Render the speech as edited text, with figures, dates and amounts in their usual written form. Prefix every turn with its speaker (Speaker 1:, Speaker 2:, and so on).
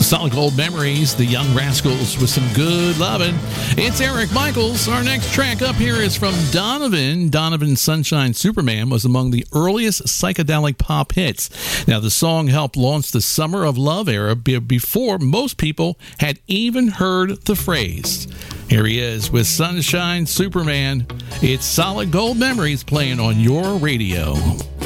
Speaker 1: Solid Gold Memories, the Young Rascals with some good lovin'. It's Eric Michaels. Our next track up here is from Donovan. Donovan's Sunshine Superman was among the earliest psychedelic pop hits. Now, the song helped launch the Summer of Love era before most people had even heard the phrase. Here he is with Sunshine Superman. It's Solid Gold Memories playing on your radio.